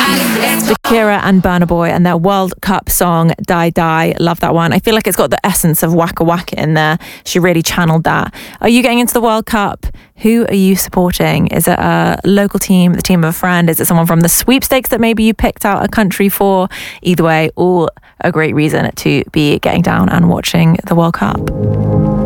Shakira and Burna Boy and their World Cup song Die Die. Love that one. I feel like it's got the essence of Waka Waka in there. She really channeled that. Are you getting into the World Cup? Who are you supporting? Is it a local team, the team of a friend? Is it someone from the sweepstakes that maybe you picked out a country for? Either way, all a great reason to be getting down and watching the World Cup.